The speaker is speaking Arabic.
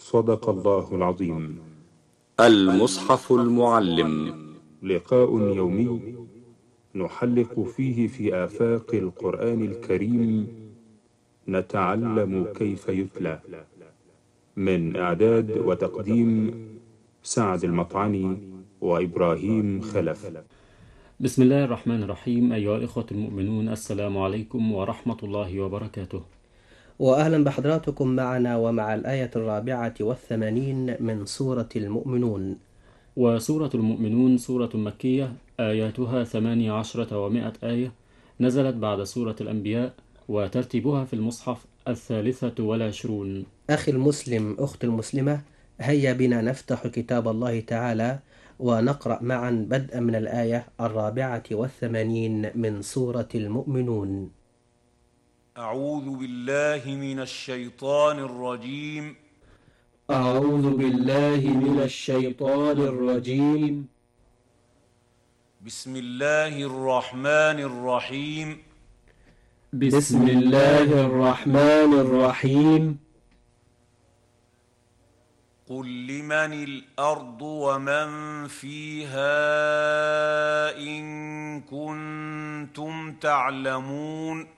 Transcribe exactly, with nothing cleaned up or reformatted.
صدق الله العظيم. المصحف المعلم، لقاء يومي نحلق فيه في آفاق القرآن الكريم، نتعلم كيف يتلى. من إعداد وتقديم سعد المطعني وإبراهيم خلف. بسم الله الرحمن الرحيم. أيها الإخوة المؤمنون، السلام عليكم ورحمة الله وبركاته، وأهلا بحضراتكم معنا ومع الآية الرابعة والثمانين من سورة المؤمنون. وسورة المؤمنون سورة مكية، آياتها ثمانية عشرة ومائة آية، نزلت بعد سورة الأنبياء، وترتيبها في المصحف الثالثة والعشرون. أخي المسلم، أخت المسلمة، هيا بنا نفتح كتاب الله تعالى ونقرأ معا بدءا من الآية الرابعة والثمانين من سورة المؤمنون. أعوذ بالله من الشيطان الرجيم. أعوذ بالله من الشيطان الرجيم. بسم الله الرحمن الرحيم. بسم الله الرحمن الرحيم. قل لمن الأرض ومن فيها إن كنتم تعلمون.